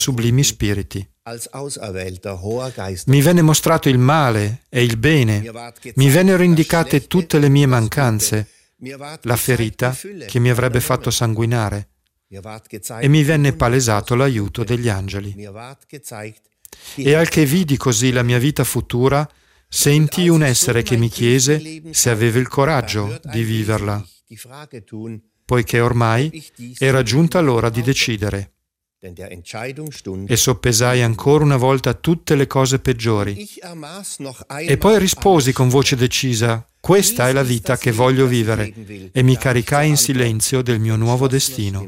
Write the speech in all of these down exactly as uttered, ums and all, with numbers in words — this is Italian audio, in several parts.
sublimi spiriti. Mi venne mostrato il male e il bene, mi vennero indicate tutte le mie mancanze, la ferita che mi avrebbe fatto sanguinare, e mi venne palesato l'aiuto degli angeli. E al che vidi così la mia vita futura, sentii un essere che mi chiese se avevo il coraggio di viverla, poiché ormai era giunta l'ora di decidere. E soppesai ancora una volta tutte le cose peggiori. E poi risposi con voce decisa: questa è la vita che voglio vivere, e mi caricai in silenzio del mio nuovo destino.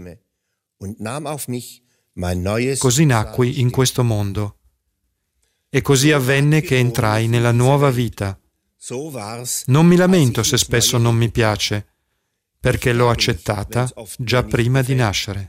Così nacqui in questo mondo. E così avvenne che entrai nella nuova vita. Non mi lamento se spesso non mi piace, perché l'ho accettata già prima di nascere.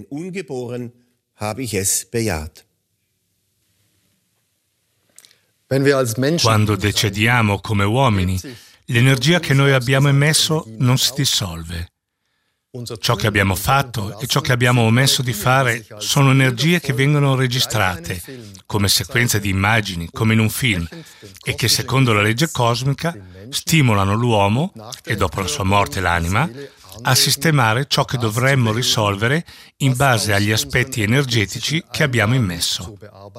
Quando decediamo come uomini, l'energia che noi abbiamo emesso non si dissolve. Ciò che abbiamo fatto e ciò che abbiamo omesso di fare sono energie che vengono registrate come sequenze di immagini, come in un film, e che secondo la legge cosmica stimolano l'uomo, e dopo la sua morte l'anima, a sistemare ciò che dovremmo risolvere in base agli aspetti energetici che abbiamo immesso.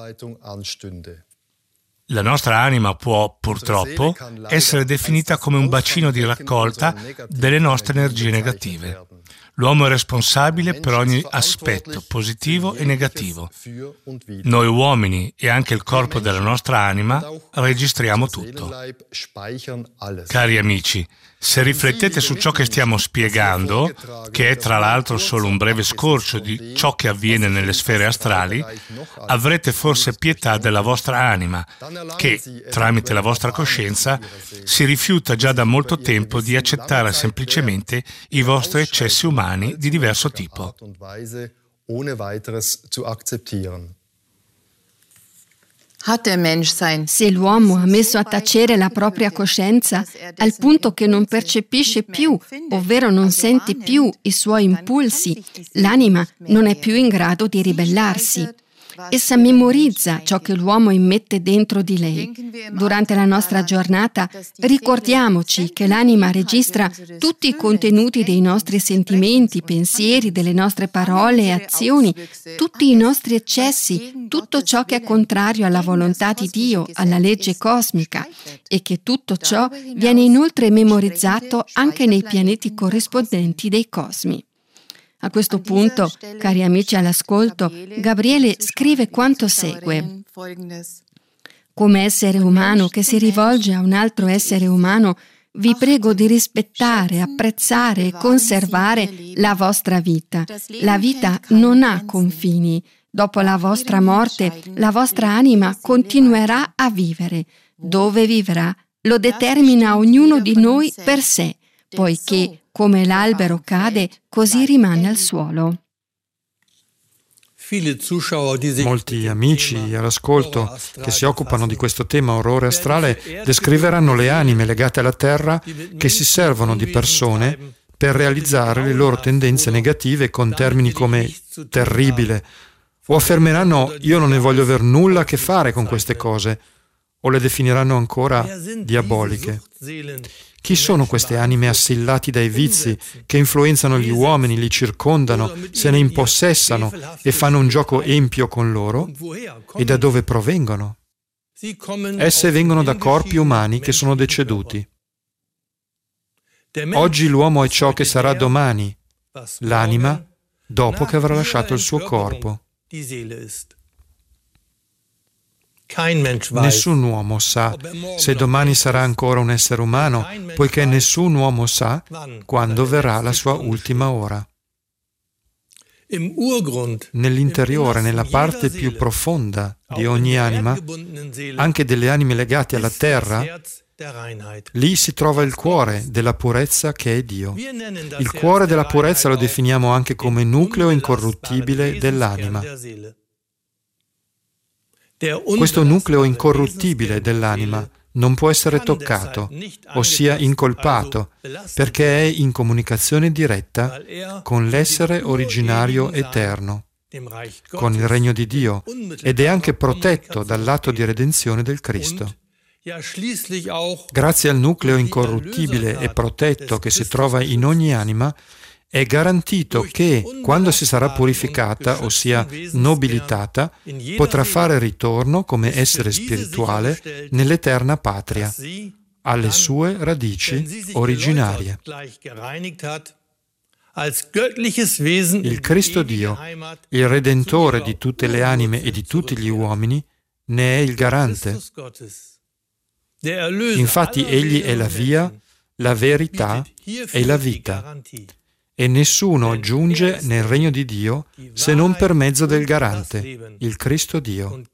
La nostra anima può, purtroppo, essere definita come un bacino di raccolta delle nostre energie negative. L'uomo è responsabile per ogni aspetto positivo e negativo. Noi uomini e anche il corpo della nostra anima registriamo tutto. Cari amici, se riflettete su ciò che stiamo spiegando, che è tra l'altro solo un breve scorcio di ciò che avviene nelle sfere astrali, avrete forse pietà della vostra anima, che, tramite la vostra coscienza, si rifiuta già da molto tempo di accettare semplicemente i vostri eccessi umani di diverso tipo. Se l'uomo ha messo a tacere la propria coscienza al punto che non percepisce più, ovvero non sente più i suoi impulsi, l'anima non è più in grado di ribellarsi. Essa memorizza ciò che l'uomo immette dentro di lei. Durante la nostra giornata ricordiamoci che l'anima registra tutti i contenuti dei nostri sentimenti, pensieri, delle nostre parole e azioni, tutti i nostri eccessi, tutto ciò che è contrario alla volontà di Dio, alla legge cosmica, e che tutto ciò viene inoltre memorizzato anche nei pianeti corrispondenti dei cosmi. A questo punto, cari amici all'ascolto, Gabriele scrive quanto segue. Come essere umano che si rivolge a un altro essere umano, vi prego di rispettare, apprezzare e conservare la vostra vita. La vita non ha confini. Dopo la vostra morte, la vostra anima continuerà a vivere. Dove vivrà? Lo determina ognuno di noi per sé, poiché come l'albero cade, così rimane al suolo. Molti amici all'ascolto che si occupano di questo tema orrore astrale descriveranno le anime legate alla terra che si servono di persone per realizzare le loro tendenze negative con termini come terribile, o affermeranno io non ne voglio aver nulla a che fare con queste cose, o le definiranno ancora diaboliche. Chi sono queste anime assillati dai vizi che influenzano gli uomini, li circondano, se ne impossessano e fanno un gioco empio con loro? E da dove provengono? Esse vengono da corpi umani che sono deceduti. Oggi l'uomo è ciò che sarà domani, l'anima dopo che avrà lasciato il suo corpo. Nessun uomo sa se domani sarà ancora un essere umano, poiché nessun uomo sa quando verrà la sua ultima ora. Nell'interiore, nella parte più profonda di ogni anima, anche delle anime legate alla terra, lì si trova il cuore della purezza che è Dio. Il cuore della purezza lo definiamo anche come nucleo incorruttibile dell'anima. Questo nucleo incorruttibile dell'anima non può essere toccato, ossia incolpato, perché è in comunicazione diretta con l'essere originario eterno. con il regno di Dio ed è anche protetto dal lato di redenzione del Cristo. Grazie al nucleo incorruttibile e protetto che si trova in ogni anima, è garantito che, quando si sarà purificata, ossia nobilitata, potrà fare ritorno come essere spirituale nell'eterna patria, alle sue radici originarie. Il Cristo Dio, il Redentore di tutte le anime e di tutti gli uomini, ne è il garante. Infatti egli è la via, la verità e la vita. E nessuno giunge nel regno di Dio se non per mezzo del garante, il Cristo Dio.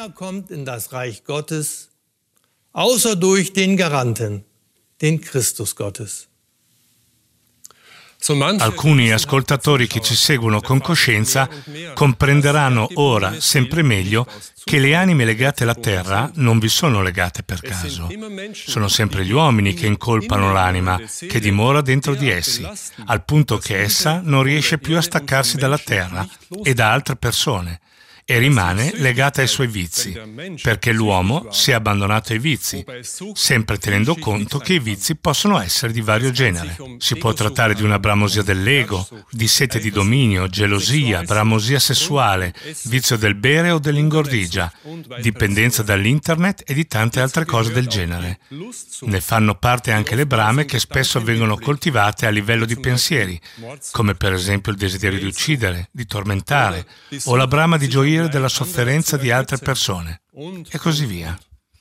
Außer durch den Garanten, den Christus Gottes. Alcuni ascoltatori che ci seguono con coscienza comprenderanno ora sempre meglio che le anime legate alla terra non vi sono legate per caso. Sono sempre gli uomini che incolpano l'anima che dimora dentro di essi, al punto che essa non riesce più a staccarsi dalla terra e da altre persone, e rimane legata ai suoi vizi, perché l'uomo si è abbandonato ai vizi, sempre tenendo conto che i vizi possono essere di vario genere. Si può trattare di una bramosia dell'ego, di sete di dominio, gelosia, bramosia sessuale, vizio del bere o dell'ingordigia, dipendenza dall'internet e di tante altre cose del genere. Ne fanno parte anche le brame che spesso vengono coltivate a livello di pensieri, come per esempio il desiderio di uccidere, di tormentare, o la brama di gioire della sofferenza di altre persone, e così via.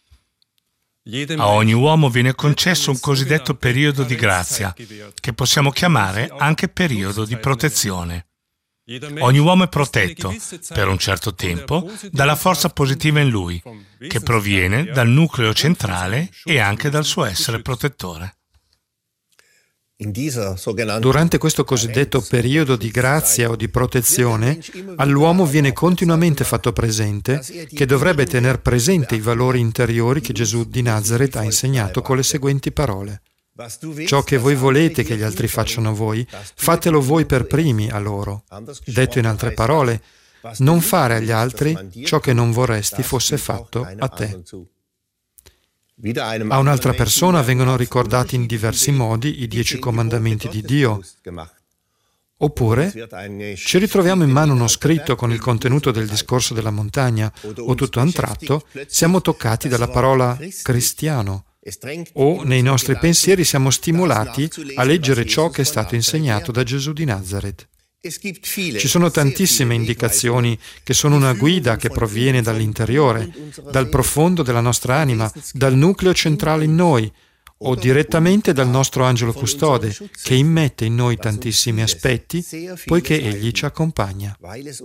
A ogni uomo viene concesso un cosiddetto periodo di grazia, che possiamo chiamare anche periodo di protezione. Ogni uomo è protetto, per un certo tempo, dalla forza positiva in lui, che proviene dal nucleo centrale e anche dal suo essere protettore. Durante questo cosiddetto periodo di grazia o di protezione, all'uomo viene continuamente fatto presente che dovrebbe tener presente i valori interiori che Gesù di Nazaret ha insegnato con le seguenti parole. Ciò che voi volete che gli altri facciano a voi, fatelo voi per primi a loro. Detto in altre parole, non fare agli altri ciò che non vorresti fosse fatto a te. A un'altra persona vengono ricordati in diversi modi i dieci comandamenti di Dio. Oppure ci ritroviamo in mano uno scritto con il contenuto del discorso della montagna, o tutto a un tratto siamo toccati dalla parola cristiano, o nei nostri pensieri siamo stimolati a leggere ciò che è stato insegnato da Gesù di Nazaret. Ci sono tantissime indicazioni che sono una guida che proviene dall'interiore, dal profondo della nostra anima, dal nucleo centrale in noi, o direttamente dal nostro angelo custode, che immette in noi tantissimi aspetti, poiché egli ci accompagna.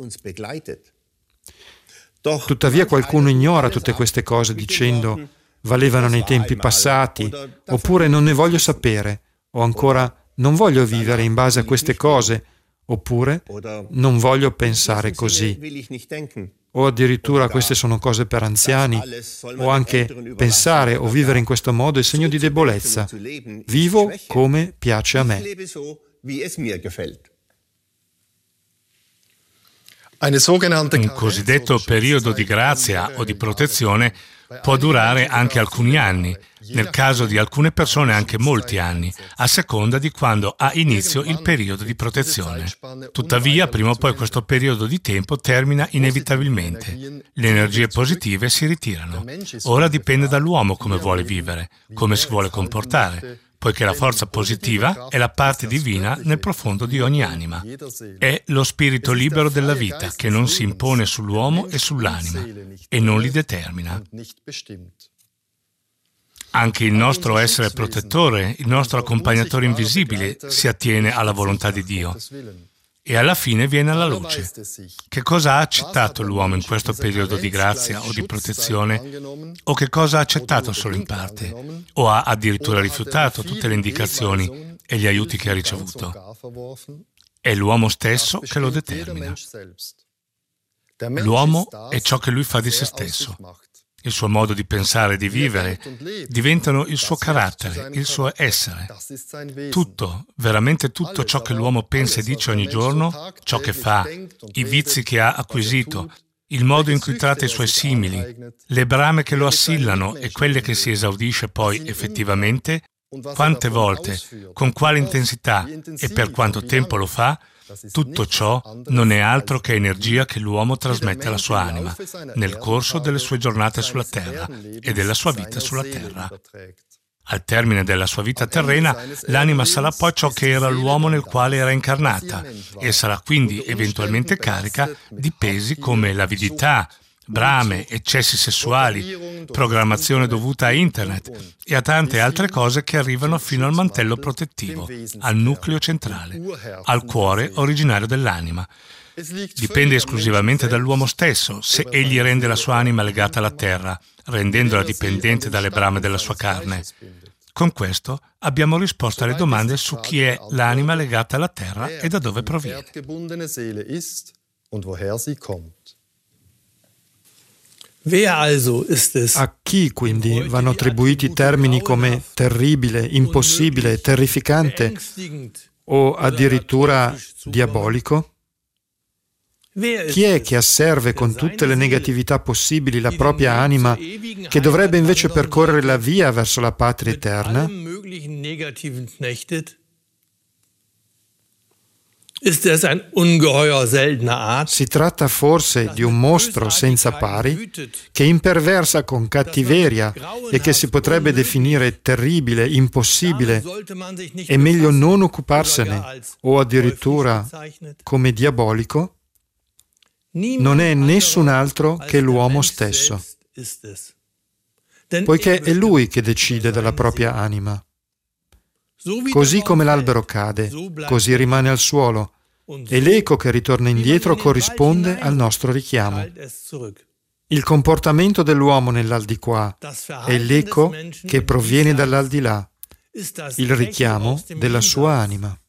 Tuttavia qualcuno ignora tutte queste cose dicendo valevano nei tempi passati, oppure non ne voglio sapere, o ancora non voglio vivere in base a queste cose, oppure non voglio pensare così, o addirittura queste sono cose per anziani, o anche pensare o vivere in questo modo è segno di debolezza. Vivo come piace a me. Un cosiddetto periodo di grazia o di protezione può durare anche alcuni anni, nel caso di alcune persone anche molti anni, a seconda di quando ha inizio il periodo di protezione. Tuttavia, prima o poi questo periodo di tempo termina inevitabilmente. Le energie positive si ritirano. Ora dipende dall'uomo come vuole vivere, come si vuole comportare, poiché la forza positiva è la parte divina nel profondo di ogni anima. È lo spirito libero della vita che non si impone sull'uomo e sull'anima e non li determina. Anche il nostro essere protettore, il nostro accompagnatore invisibile si attiene alla volontà di Dio e alla fine viene alla luce. Che cosa ha accettato l'uomo in questo periodo di grazia o di protezione? O che cosa ha accettato solo in parte? O ha addirittura rifiutato tutte le indicazioni e gli aiuti che ha ricevuto? È l'uomo stesso che lo determina. L'uomo è ciò che lui fa di se stesso. il suo modo di pensare e di vivere, diventano il suo carattere, il suo essere. Tutto, veramente tutto ciò che l'uomo pensa e dice ogni giorno, ciò che fa, i vizi che ha acquisito, il modo in cui tratta i suoi simili, le brame che lo assillano e quelle che si esaudisce poi effettivamente, quante volte, con quale intensità e per quanto tempo lo fa, tutto ciò non è altro che energia che l'uomo trasmette alla sua anima nel corso delle sue giornate sulla terra e della sua vita sulla terra. Al termine della sua vita terrena, l'anima sarà poi ciò che era l'uomo nel quale era incarnata e sarà quindi eventualmente carica di pesi come l'avidità, brame, eccessi sessuali, programmazione dovuta a internet e a tante altre cose che arrivano fino al mantello protettivo, al nucleo centrale, al cuore originario dell'anima. Dipende esclusivamente dall'uomo stesso se egli rende la sua anima legata alla terra, rendendola dipendente dalle brame della sua carne. Con questo abbiamo risposto alle domande su chi è l'anima legata alla terra e da dove proviene. A chi quindi vanno attribuiti termini come terribile, impossibile, terrificante o addirittura diabolico? Chi è che asserve con tutte le negatività possibili la propria anima che dovrebbe invece percorrere la via verso la patria eterna? Si tratta forse di un mostro senza pari che imperversa con cattiveria e che si potrebbe definire terribile, impossibile e meglio non occuparsene o addirittura come diabolico? Non è nessun altro che l'uomo stesso, poiché è lui che decide della propria anima. Così come l'albero cade, così rimane al suolo, e l'eco che ritorna indietro corrisponde al nostro richiamo. Il comportamento dell'uomo nell'aldilà è l'eco che proviene dall'aldilà, il richiamo della sua anima.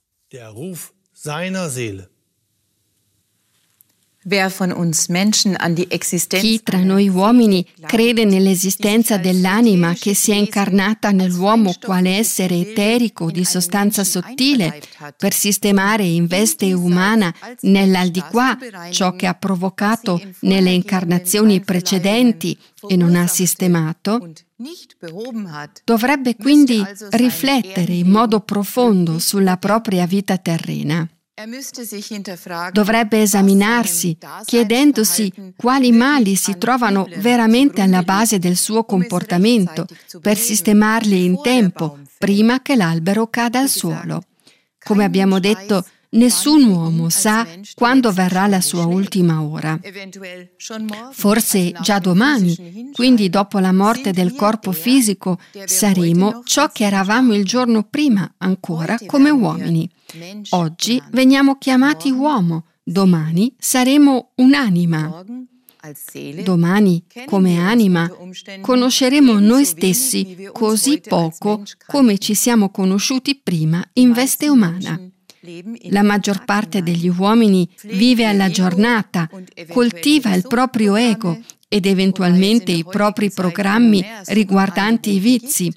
Chi tra noi uomini crede nell'esistenza dell'anima che si è incarnata nell'uomo quale essere eterico di sostanza sottile per sistemare in veste umana nell'aldilà ciò che ha provocato nelle incarnazioni precedenti e non ha sistemato, dovrebbe quindi riflettere in modo profondo sulla propria vita terrena. Dovrebbe esaminarsi, chiedendosi quali mali si trovano veramente alla base del suo comportamento per sistemarli in tempo, prima che l'albero cada al suolo. Come abbiamo detto, nessun uomo sa quando verrà la sua ultima ora. Forse già domani, quindi dopo la morte del corpo fisico, saremo ciò che eravamo il giorno prima ancora come uomini. Oggi veniamo chiamati uomo, domani saremo un'anima. Domani, come anima, conosceremo noi stessi così poco come ci siamo conosciuti prima in veste umana. La maggior parte degli uomini vive alla giornata, coltiva il proprio ego ed eventualmente i propri programmi riguardanti i vizi.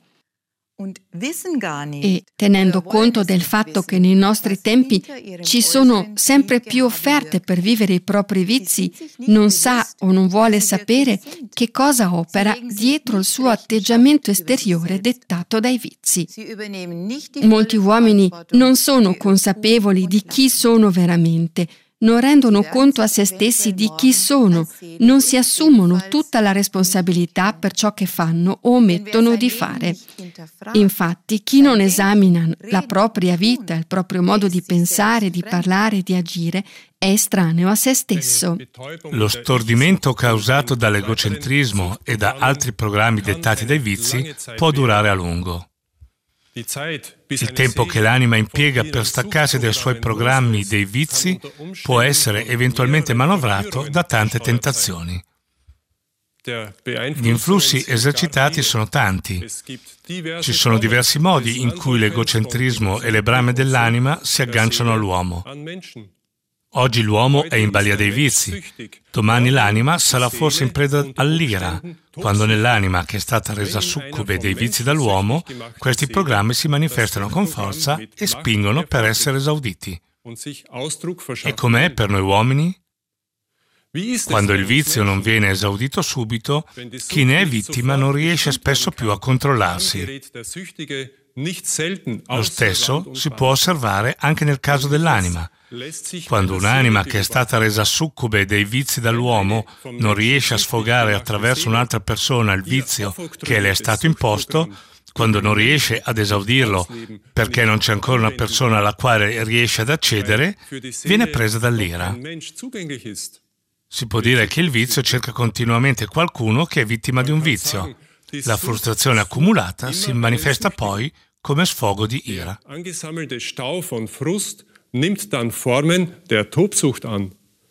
E tenendo conto del fatto che nei nostri tempi ci sono sempre più offerte per vivere i propri vizi, non sa o non vuole sapere che cosa opera dietro il suo atteggiamento esteriore dettato dai vizi. Molti uomini non sono consapevoli di chi sono veramente, non rendono conto a se stessi di chi sono, non si assumono tutta la responsabilità per ciò che fanno o omettono di fare. Infatti, chi non esamina la propria vita, il proprio modo di pensare, di parlare e di agire, è estraneo a se stesso. Lo stordimento causato dall'egocentrismo e da altri programmi dettati dai vizi può durare a lungo. Il tempo che l'anima impiega per staccarsi dai suoi programmi dei vizi può essere eventualmente manovrato da tante tentazioni. Gli influssi esercitati sono tanti. Ci sono diversi modi in cui l'egocentrismo e le brame dell'anima si agganciano all'uomo. Oggi l'uomo è in balia dei vizi. Domani l'anima sarà forse in preda all'ira, quando nell'anima che è stata resa succube dei vizi dall'uomo, questi programmi si manifestano con forza e spingono per essere esauditi. E com'è per noi uomini? Quando il vizio non viene esaudito subito, chi ne è vittima non riesce spesso più a controllarsi. Lo stesso si può osservare anche nel caso dell'anima. Quando un'anima che è stata resa succube dei vizi dall'uomo non riesce a sfogare attraverso un'altra persona il vizio che le è stato imposto, quando non riesce ad esaudirlo perché non c'è ancora una persona alla quale riesce ad accedere, viene presa dall'ira. Si può dire che il vizio cerca continuamente qualcuno che è vittima di un vizio. La frustrazione accumulata si manifesta poi come sfogo di ira. Nimmt dann Formen der Tobsucht an.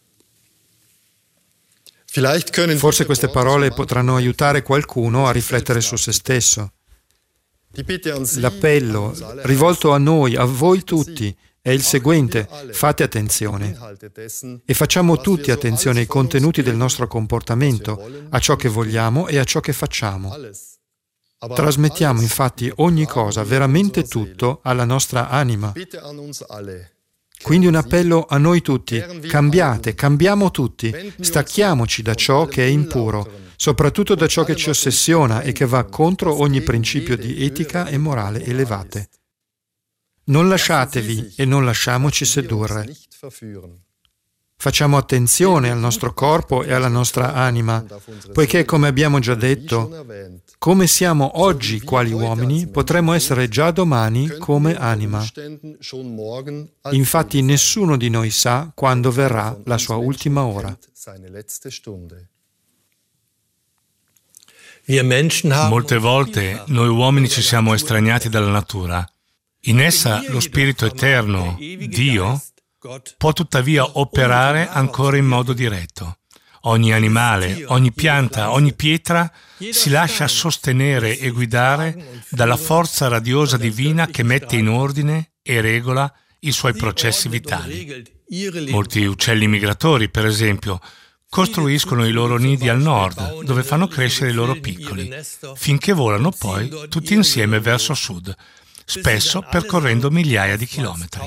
Forse queste parole potranno aiutare qualcuno a riflettere su se stesso. L'appello rivolto a noi, a voi tutti, è il seguente: fate attenzione. E facciamo tutti attenzione ai contenuti del nostro comportamento, a ciò che vogliamo e a ciò che facciamo. Trasmettiamo infatti ogni cosa, veramente tutto, alla nostra anima. Quindi un appello a noi tutti: cambiate, cambiamo tutti, stacchiamoci da ciò che è impuro, soprattutto da ciò che ci ossessiona e che va contro ogni principio di etica e morale elevate. Non lasciatevi e non lasciamoci sedurre. Facciamo attenzione al nostro corpo e alla nostra anima, poiché, come abbiamo già detto, come siamo oggi quali uomini, potremo essere già domani come anima. Infatti nessuno di noi sa quando verrà la sua ultima ora. Molte volte noi uomini ci siamo estraniati dalla natura. In essa lo Spirito Eterno, Dio, può tuttavia operare ancora in modo diretto. Ogni animale, ogni pianta, ogni pietra si lascia sostenere e guidare dalla forza radiosa divina che mette in ordine e regola i suoi processi vitali. Molti uccelli migratori, per esempio, costruiscono i loro nidi al nord, dove fanno crescere i loro piccoli, finché volano poi tutti insieme verso sud, spesso percorrendo migliaia di chilometri.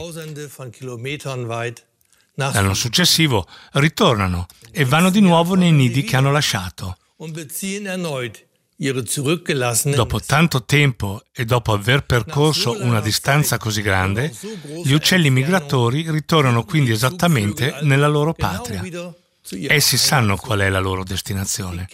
L'anno successivo ritornano e vanno di nuovo nei nidi che hanno lasciato. Dopo tanto tempo e dopo aver percorso una distanza così grande, gli uccelli migratori ritornano quindi esattamente nella loro patria. Essi sanno qual è la loro destinazione.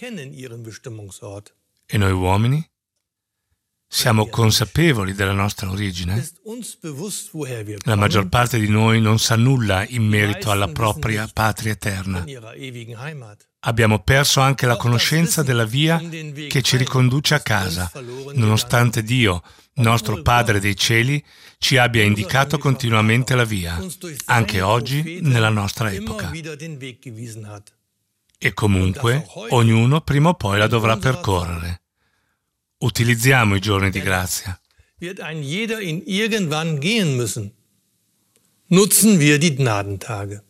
E noi uomini? Siamo consapevoli della nostra origine? La maggior parte di noi non sa nulla in merito alla propria patria eterna. Abbiamo perso anche la conoscenza della via che ci riconduce a casa, nonostante Dio, nostro Padre dei cieli, ci abbia indicato continuamente la via, anche oggi nella nostra epoca. E comunque, ognuno prima o poi la dovrà percorrere. Utilizziamo i giorni di grazia. Wird ein jeder in irgendwann gehen müssen. Nutzen wir die Gnadentage.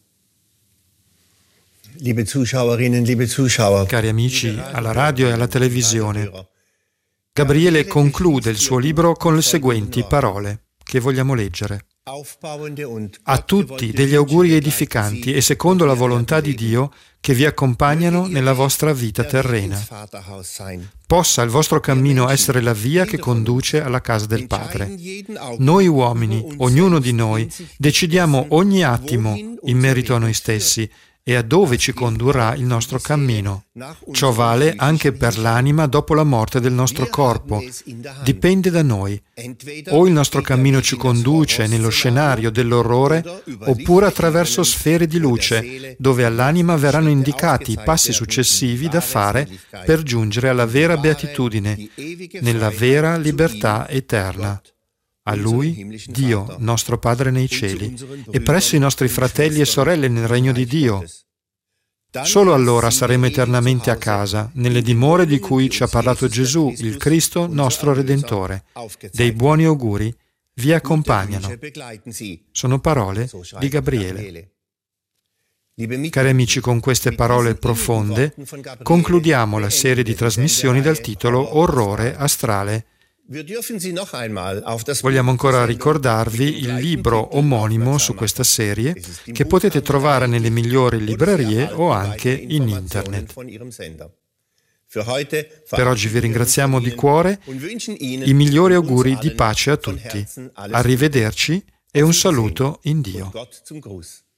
Liebe Zuschauerinnen, liebe Zuschauer. Cari amici alla radio e alla televisione, Gabriele conclude il suo libro con le seguenti parole che vogliamo leggere. A tutti degli auguri edificanti e secondo la volontà di Dio che vi accompagnano nella vostra vita terrena. Possa il vostro cammino essere la via che conduce alla casa del Padre. Noi uomini, ognuno di noi, decidiamo ogni attimo in merito a noi stessi e a dove ci condurrà il nostro cammino. Ciò vale anche per l'anima dopo la morte del nostro corpo. Dipende da noi. O il nostro cammino ci conduce nello scenario dell'orrore, oppure attraverso sfere di luce, dove all'anima verranno indicati i passi successivi da fare per giungere alla vera beatitudine, nella vera libertà eterna. A Lui, Dio, nostro Padre nei cieli, e presso i nostri fratelli e sorelle nel regno di Dio. Solo allora saremo eternamente a casa, nelle dimore di cui ci ha parlato Gesù, il Cristo, nostro Redentore. Dei buoni auguri vi accompagnano. Sono parole di Gabriele. Cari amici, con queste parole profonde concludiamo la serie di trasmissioni dal titolo Orrore astrale. Vogliamo ancora ricordarvi il libro omonimo su questa serie che potete trovare nelle migliori librerie o anche in internet. Per oggi vi ringraziamo di cuore, i migliori auguri di pace a tutti. Arrivederci e un saluto in Dio.